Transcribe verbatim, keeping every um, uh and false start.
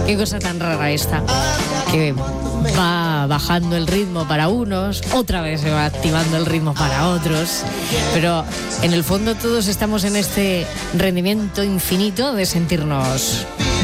Qué cosa tan rara esta, que va bajando el ritmo para unos, otra vez se va activando el ritmo para otros, pero en el fondo todos estamos en este rendimiento infinito de sentirnos